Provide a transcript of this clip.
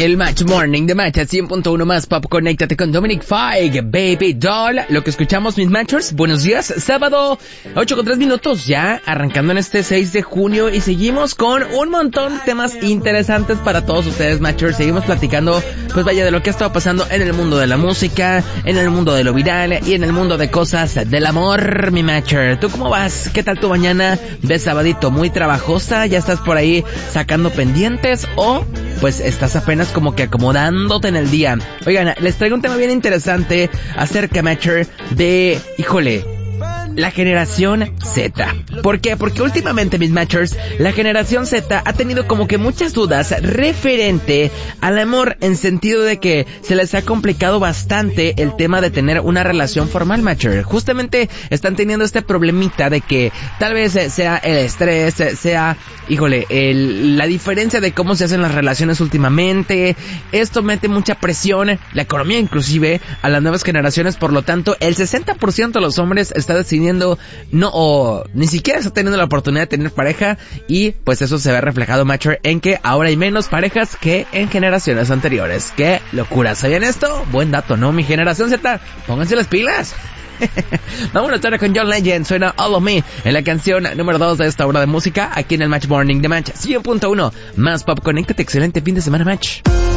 El Match Morning de Match 100.1 más Pop. Conéctate con Dominic Fike, Baby Doll. Lo que escuchamos, mis Matchers. Buenos días, sábado 8:03 ya, arrancando en este 6 de junio y seguimos con un montón de temas interesantes para todos ustedes, Matchers. Seguimos platicando, pues vaya, de lo que ha estado pasando en el mundo de la música, en el mundo de lo viral y en el mundo de cosas del amor, mi Matcher. ¿Tú cómo vas? ¿Qué tal tu mañana de sabadito? ¿Muy trabajosa? ¿Ya estás por ahí sacando pendientes o pues estás apenas como que acomodándote en el día? Oigan, les traigo un tema bien interesante acerca, Matcher, de, híjole, la generación Z. ¿Por qué? Porque últimamente, mis Matchers, la generación Z ha tenido como que muchas dudas referente al amor, en sentido de que se les ha complicado bastante el tema de tener una relación formal, Matcher. Justamente están teniendo este problemita de que tal vez sea el estrés, sea, híjole, la diferencia de cómo se hacen las relaciones últimamente. Esto mete mucha presión, la economía inclusive, a las nuevas generaciones. Por lo tanto, el 60% de los hombres está decidiendo no, o ni siquiera está teniendo la oportunidad de tener pareja, y pues eso se ve reflejado, Matcher, en que ahora hay menos parejas que en generaciones anteriores. ¡Qué locura! ¿Sabían esto? Buen dato, ¿no? Mi generación Z, pónganse las pilas. Vamos a estar con John Legend. Suena All of Me en la canción número 2 de esta hora de música aquí en el Match Morning de Match 100.1 más Pop. Conéctate, excelente fin de semana, Match.